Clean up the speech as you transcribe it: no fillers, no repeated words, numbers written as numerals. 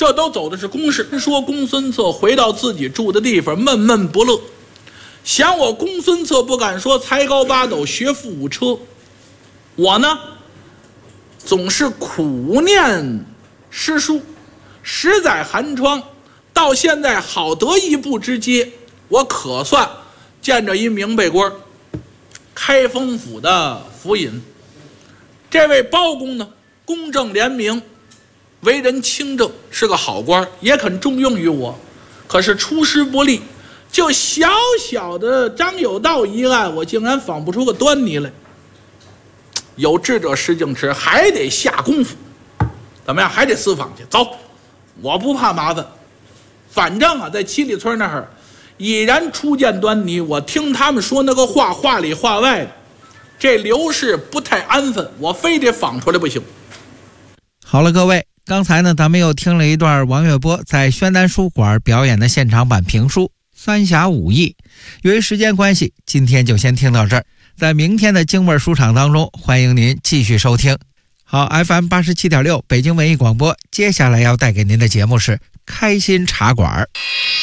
这都走的是公事。说公孙策回到自己住的地方，闷闷不乐，想我公孙策不敢说才高八斗，学富五车，我呢总是苦念诗书，十载寒窗，到现在好得一步之阶，我可算见着一明白官，开封府的府尹。这位包公呢，公正廉明，为人清正，是个好官，也肯重用于我。可是出师不利，就小小的张有道一案，我竟然访不出个端倪来。有志者事竟迟，还得下功夫。怎么样？还得私访去。走，我不怕麻烦。反正啊，在七里村那儿已然初见端倪，我听他们说那个话，话里话外的，这刘氏不太安分，我非得访出来不行。 好了，各位，刚才呢，咱们又听了一段王月波在宣丹书馆表演的现场版评书《三峡五义》。由于时间关系，今天就先听到这儿。在明天的京味书场当中，欢迎您继续收听。好， FM 87.6 北京文艺广播，接下来要带给您的节目是开心茶馆。